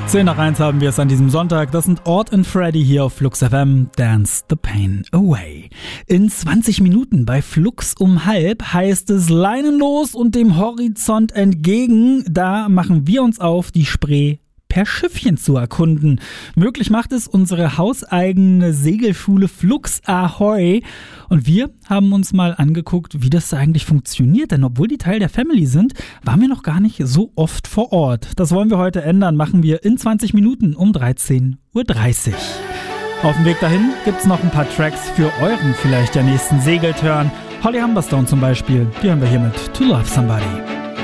10:01 haben wir es an diesem Sonntag. Das sind Ort und Freddy hier auf Flux FM. Dance the Pain Away. In 20 Minuten bei Flux um 12:30 heißt es Leinen los und dem Horizont entgegen. Da machen wir uns auf, die Spree per Schiffchen zu erkunden. Möglich macht es unsere hauseigene Segelschule Flux Ahoy. Und wir haben uns mal angeguckt, wie das eigentlich funktioniert. Denn obwohl die Teil der Family sind, waren wir noch gar nicht so oft vor Ort. Das wollen wir heute ändern. Machen wir in 20 Minuten um 13:30 Uhr. Auf dem Weg dahin gibt's noch ein paar Tracks für euren vielleicht der nächsten Segelturn. Holly Humberstone zum Beispiel. Die hören wir hier mit To Love Somebody.